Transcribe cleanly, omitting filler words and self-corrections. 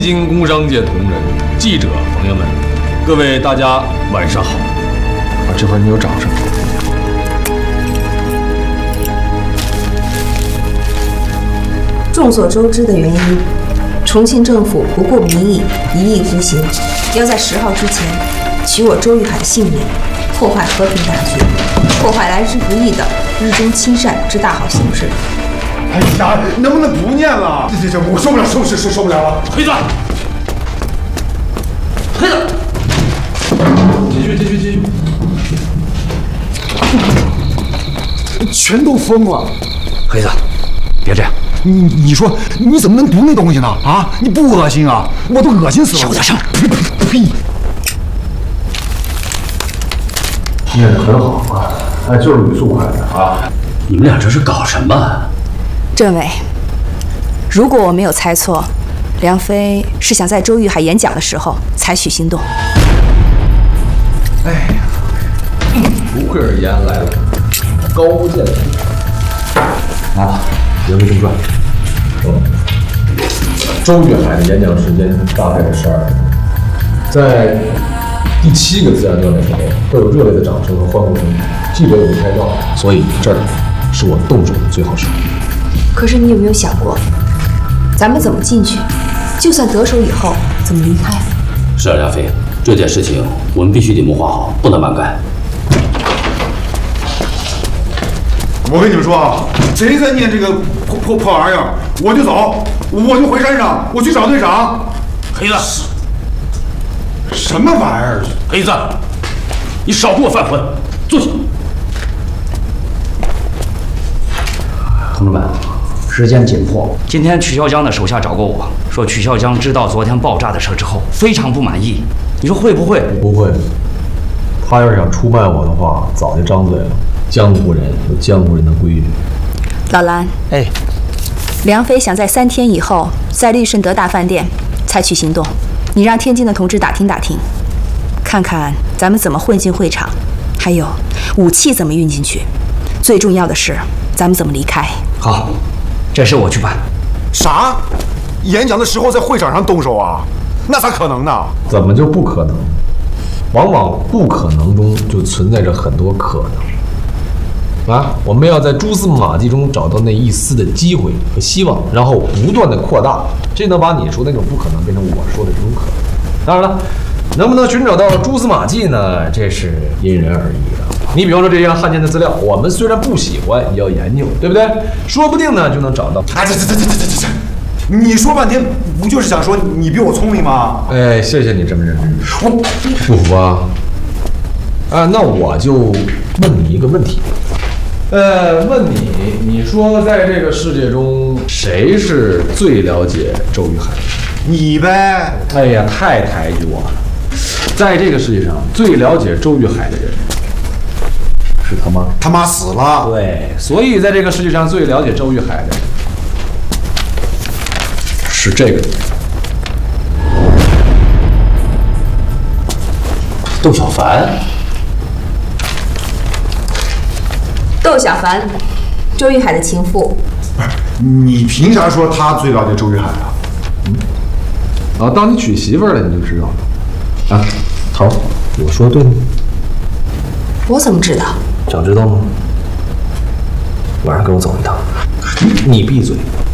北京工商界同仁、记者朋友们，各位大家晚上好！这会儿你有掌声。 众所周知的原因，重庆政府不顾民意，一意孤行，要在10号之前取我周玉海性命，破坏和平大局，破坏来之不易的日中亲善之大好形势。 哎呀，能不能不念了？这，我受不了，受不了了！ 黑子，黑子，继续， 全都疯了！ 黑子，别这样！ 你说你怎么能读那东西呢？啊，你不恶心啊？我都恶心死了！ 小点声！ 呸！ 念得很好啊，就是语速快点啊！ 你们俩这是搞什么？ 政委，如果我没有猜错，梁飞是想在周玉海演讲的时候采取行动。 哎呀，不愧是延安来了，高见远啊！言归正传，周玉海的演讲时间大概是12分钟，在第7个自然段的时候，会有热烈的掌声和欢呼声，记者也会拍照，所以这儿是我动手的最好时候。 可是你有没有想过，咱们怎么进去？就算得手以后，怎么离开？ 是啊，梁飞，这件事情我们必须得谋划好，不能慢干。 我跟你们说啊，谁再念这个破玩意儿，我就走，我就回山上，我去找队长。 黑子， 什么玩意儿？ 黑子，你少给我犯浑，坐下。同志们，时间紧迫。今天曲孝江的手下找过我，说曲孝江知道昨天爆炸的事之后，非常不满意。你说会不会？ 不会。他要是想出卖我的话，早就张嘴了。江湖人有江湖人的规矩。 老蓝， 哎， 梁飞想在3天以后在利顺德大饭店采取行动，你让天津的同志打听打听，看看咱们怎么混进会场，还有武器怎么运进去，最重要的是咱们怎么离开。 好，这事我去办。 啥？演讲的时候在会场上动手啊？那咋可能呢？ 怎么就不可能？往往不可能中就存在着很多可能。啊，我们要在蛛丝马迹中找到那一丝的机会和希望，然后不断的扩大，这能把你说的那种不可能变成我说的这种可能。当然了，能不能寻找到蛛丝马迹呢？这是因人而异的。你比方说这些汉奸的资料，我们虽然不喜欢，也要研究，对不对？说不定呢就能找到。 哎，这，你说半天不就是想说你比我聪明吗？ 哎，谢谢你这么认真。我不服啊！啊，那我就问你一个问题。问你，你说在这个世界中，谁是最了解周玉海的？ 你呗。 哎呀，太抬举我了。在这个世界上，最了解周玉海的人是他妈死了。 对，所以在这个世界上最了解周玉海的人是这个人， 窦小凡。 窦小凡，周玉海的情妇。 不是，你凭啥说他最了解周玉海啊？ 啊，当你娶媳妇儿了，你就知道了。啊，好，我说对吗？ 我怎么知道？ 想知道吗？晚上跟我走一趟。你闭嘴。